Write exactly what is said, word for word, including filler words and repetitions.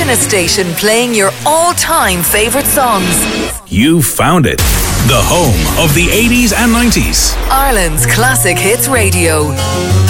finest station playing your all-time favourite songs. You found it. The home of the eighties and nineties. Ireland's Classic Hits Radio.